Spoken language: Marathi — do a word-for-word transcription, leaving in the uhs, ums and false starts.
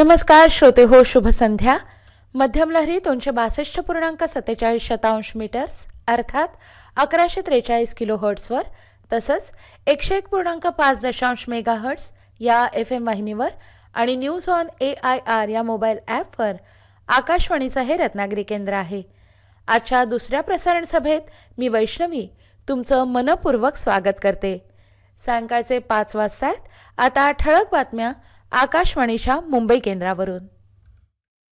नमस्कार श्रोते हो, शुभ संध्या. मध्यम लहरी दोनशे बासष्ट पूर्णांक सत्तेचाळीस शतांश मीटर्स अर्थात अकराशे त्रेचाळीस किलो हर्ट्सवर तसंच एकशे एक पूर्णांक पाच दशांश मेगा हर्ट्स या एफ एम वाहिनीवर आणि news on A I R या मोबाईल ॲपवर आकाशवाणीचं हे रत्नागिरी केंद्र आहे. आजच्या दुसऱ्या प्रसारण सभेत मी वैष्णवी तुमचं मनपूर्वक स्वागत करते. सायंकाळचे पाच वाजतायत. आता ठळक बातम्या आकाशवाणीच्या मुंबई केंद्रावरून.